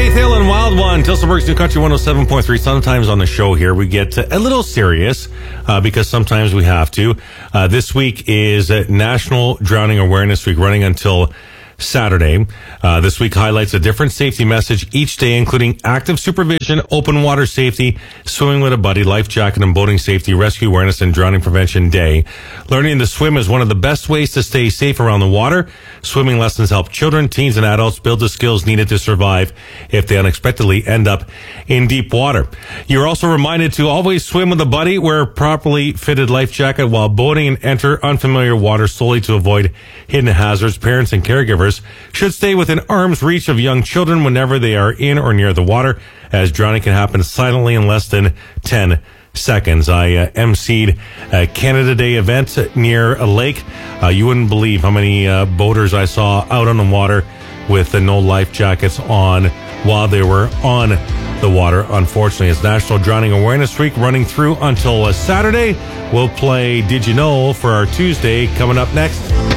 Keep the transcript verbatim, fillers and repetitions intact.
Faith Hill and Wild One, Tilsonburg's New Country one oh seven point three. Sometimes on the show here we get a little serious uh, because sometimes we have to. Uh, this week is National Drowning Awareness Week, running until Saturday. Uh, this week highlights a different safety message each day, including active supervision, open water safety, swimming with a buddy, life jacket and boating safety, rescue awareness, and drowning prevention day. Learning to swim is one of the best ways to stay safe around the water. Swimming lessons help children, teens, and adults build the skills needed to survive if they unexpectedly end up in deep water. You're also reminded to always swim with a buddy, wear a properly fitted life jacket while boating, and enter unfamiliar water solely to avoid hidden hazards. Parents and caregivers should stay within arm's reach of young children whenever they are in or near the water, as drowning can happen silently in less than ten seconds. I uh, emceed a Canada Day event near a lake. Uh, you wouldn't believe how many uh, boaters I saw out on the water with uh, no life jackets on while they were on the water. Unfortunately, it's National Drowning Awareness Week, running through until uh, Saturday. We'll play Did You Know for our Tuesday coming up next.